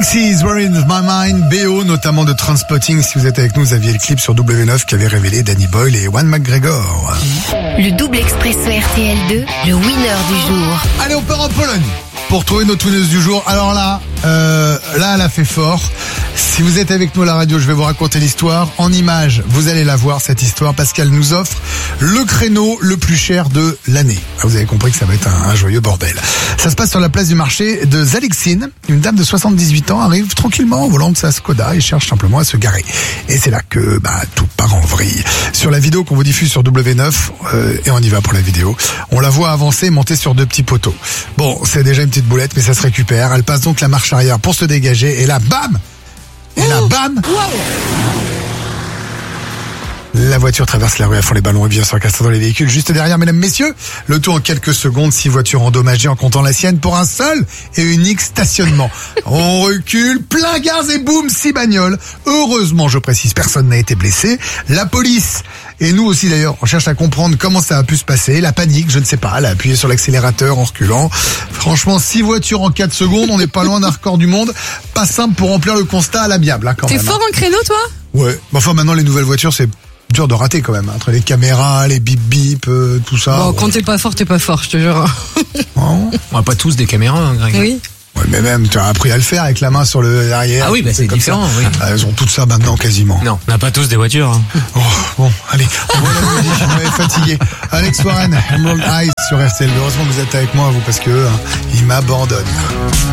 Pixies, Were in My Mind, BO, notamment de Trainspotting. Si vous êtes avec nous, vous aviez le clip sur W9 qui avait révélé Danny Boyle et Ewan McGregor. Le double expresso RTL2, le winner du jour. Allez, on part en Pologne pour trouver notre winneuse du jour. Alors là, elle a fait fort. Si vous êtes avec nous à la radio, je vais vous raconter l'histoire. En images, vous allez la voir, cette histoire, parce qu'elle nous offre le créneau le plus cher de l'année. Vous avez compris que ça va être un joyeux bordel. Ça se passe sur la place du marché de Zalexine. Une dame de 78 ans arrive tranquillement au volant de sa Skoda et cherche simplement à se garer. Et c'est là que tout part en vrille. Sur la vidéo qu'on vous diffuse sur W9, et on y va pour la vidéo, on la voit avancer, monter sur 2 petits poteaux. Bon, c'est déjà une petite boulette, mais ça se récupère. Elle passe donc la marche arrière pour se dégager, et là, bam! Et là, bam! La voiture traverse la rue à fond les ballons et vient s'encastrer dans les véhicules juste derrière, mesdames, messieurs. Le tout en quelques secondes, 6 voitures endommagées en comptant la sienne pour un seul et unique stationnement. On recule, plein gaz et boum, 6 bagnoles. Heureusement, je précise, personne n'a été blessé. La police, et nous aussi d'ailleurs, on cherche à comprendre comment ça a pu se passer. La panique, je ne sais pas, elle a appuyé sur l'accélérateur en reculant. Franchement, 6 voitures en 4 secondes, on n'est pas loin d'un record du monde. Pas simple pour remplir le constat à l'amiable, quand même. T'es fort en créneau, toi? Ouais. Enfin, maintenant, les nouvelles voitures, c'est dur de rater quand même, entre les caméras, les bip bip, tout ça. Bon, quand t'es pas fort, je te jure. Bon. On n'a pas tous des caméras, hein, Greg. Oui. Ouais, mais même, tu as appris à le faire avec la main sur le derrière. Ah oui, c'est différent, ça. oui. Elles ont tout ça maintenant, quasiment. Non, on n'a pas tous des voitures. Hein. Oh, bon, allez. On va la musique, je m'avais fatigué. Alex Warren, Emerald Eyes sur RTL. Heureusement que vous êtes avec moi, vous, parce que il m'abandonne.